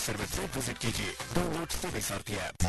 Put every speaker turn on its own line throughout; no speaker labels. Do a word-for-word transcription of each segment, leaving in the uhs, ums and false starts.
Service से visit कीजिए। Download सीधे सारथी ऐप।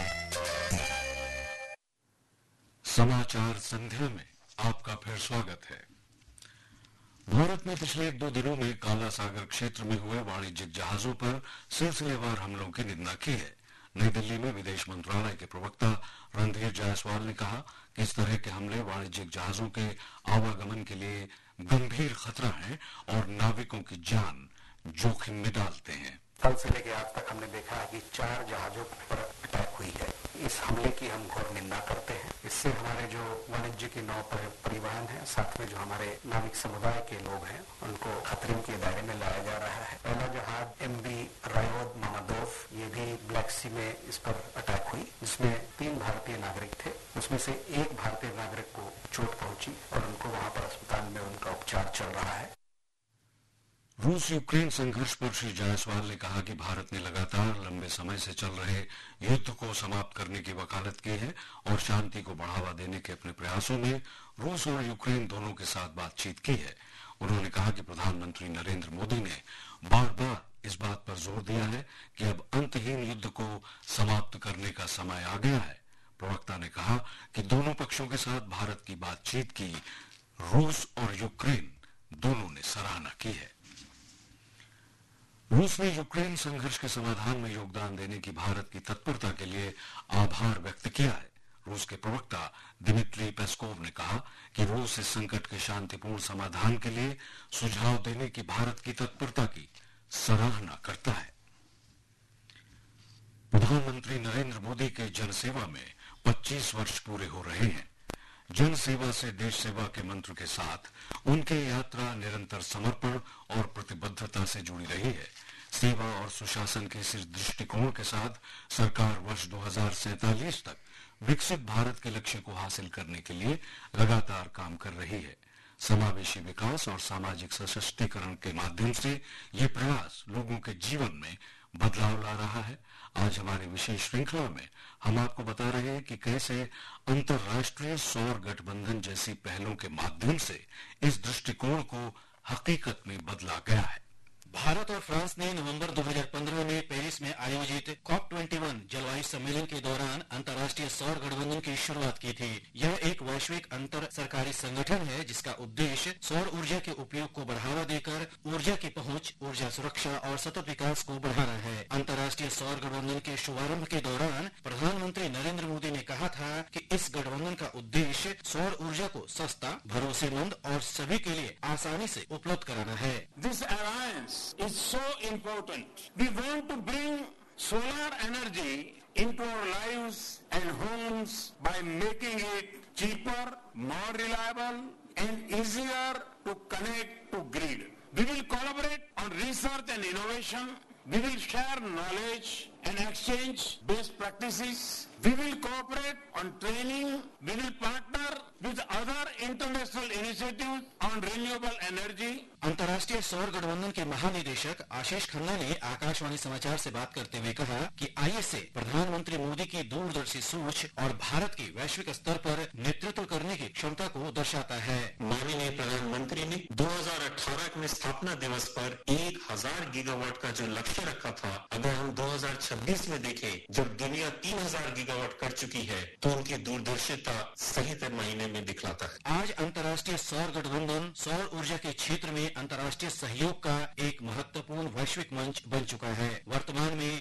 समाचार संध्या में आपका फिर स्वागत है। भारत ने पिछले एक दो दिनों में काला सागर क्षेत्र में हुए वाणिज्यिक जहाजों पर सिलसिलेवार हमलों की निंदा की है। नई दिल्ली में विदेश मंत्रालय के प्रवक्ता रणधीर जायसवाल ने कहा कि इस तरह के हमले वाणिज्यिक जहाजों के आवागमन के लिए गंभीर खतरा है और नाविकों की जान जोखिम में डालते हैं।
कल से लेकर आज तक हमने देखा है कि चार जहाजों पर अटैक हुई है। इस हमले की हम घोर निंदा करते हैं। इससे हमारे जो वाणिज्य की नौ परिवहन है, साथ में जो हमारे नाविक समुदाय के लोग हैं, उनको खतरे के दायरे में लाया जा रहा है। पहला जहाज एम बी रायोद मामादोव, ये भी ब्लैक सी में इस पर अटैक हुई, जिसमें तीन भारतीय नागरिक थे। उसमें से एक भारतीय नागरिक को चोट पहुंची और उनको वहां पर अस्पताल में उनका उपचार चल रहा है।
रूस यूक्रेन संघर्ष पर श्री जायसवाल ने कहा कि भारत ने लगातार लंबे समय से चल रहे युद्ध को समाप्त करने की वकालत की है और शांति को बढ़ावा देने के अपने प्रयासों में रूस और यूक्रेन दोनों के साथ बातचीत की है। उन्होंने कहा कि प्रधानमंत्री नरेंद्र मोदी ने बार बार इस बात पर जोर दिया है कि अब अंतहीन युद्ध को समाप्त करने का समय आ गया है। प्रवक्ता ने कहा कि दोनों पक्षों के साथ भारत की बातचीत की रूस और यूक्रेन दोनों ने सराहना की है। रूस ने यूक्रेन संघर्ष के समाधान में योगदान देने की भारत की तत्परता के लिए आभार व्यक्त किया है। रूस के प्रवक्ता दिमित्री पेस्कोव ने कहा कि रूस इस संकट के शांतिपूर्ण समाधान के लिए सुझाव देने की भारत की तत्परता की सराहना करता है। प्रधानमंत्री नरेंद्र मोदी के जनसेवा में पच्चीस वर्ष पूरे हो रहे हैं। जन सेवा से देश सेवा के मंत्र के साथ उनकी यात्रा निरंतर समर्पण और प्रतिबद्धता से जुड़ी रही है। सेवा और सुशासन के इस दृष्टिकोण के साथ सरकार वर्ष दो हज़ार सैंतालीस तक विकसित भारत के लक्ष्य को हासिल करने के लिए लगातार काम कर रही है। समावेशी विकास और सामाजिक सशक्तिकरण के माध्यम से ये प्रयास लोगों के जीवन में बदलाव ला रहा है। आज हमारी विशेष श्रृंखला में हम आपको बता रहे हैं कि कैसे अंतर्राष्ट्रीय सौर गठबंधन जैसी पहलों के माध्यम से इस दृष्टिकोण को हकीकत में बदला गया है।
भारत और फ्रांस ने नवंबर दो हज़ार पंद्रह में पेरिस में आयोजित कॉप इक्कीस जलवायु सम्मेलन के दौरान अंतर्राष्ट्रीय सौर गठबंधन की शुरुआत की थी। यह एक वैश्विक अंतर सरकारी संगठन है जिसका उद्देश्य सौर ऊर्जा के उपयोग को बढ़ावा देकर ऊर्जा की पहुंच, ऊर्जा सुरक्षा और सतत विकास को बढ़ाना है। अंतर्राष्ट्रीय सौर गठबंधन के शुभारंभ के दौरान प्रधानमंत्री नरेंद्र मोदी ने कहा था कि इस गठबंधन का उद्देश्य सौर ऊर्जा को सस्ता, भरोसेमंद और सभी के लिए आसानी से उपलब्ध कराना है।
This alliance is so important. We want to bring solar energy into our lives and homes by making it cheaper, more reliable and easier to connect to grid. We will collaborate on research and innovation. We will share knowledge and exchange best practices. We will cooperate on training. We will partner with other international initiatives on renewable energy.
अंतर्राष्ट्रीय सौर गठबंधन के महानिदेशक आशीष खन्ना ने आकाशवाणी समाचार से बात करते हुए कहा कि आई एस ए प्रधानमंत्री मोदी की दूरदर्शी सोच और भारत की वैश्विक स्तर पर नेतृत्व करने की क्षमता को दर्शाता है।
माननीय प्रधानमंत्री ने दो हज़ार अठारह में स्थापना दिवस पर एक हज़ार गीगावाट का जो लक्ष्य रखा था, अगर हम दो हज़ार छब्बीस में देखें जब दुनिया तीन हज़ार गीगावाट कर चुकी है तो उनकी दूरदर्शिता सही मायने में दिखलाता है।
आज अंतर्राष्ट्रीय सौर गठबंधन सौर ऊर्जा के क्षेत्र में अंतर्राष्ट्रीय सहयोग का एक महत्वपूर्ण वैश्विक मंच बन चुका है। वर्तमान में